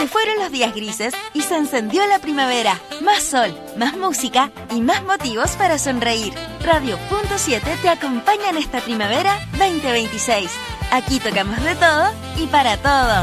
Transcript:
fueron los días grises y se encendió la primavera. Más sol, más música y más motivos para sonreír. Radio Punto 7 te acompaña en esta primavera 2026. Aquí tocamos de todo y para todo.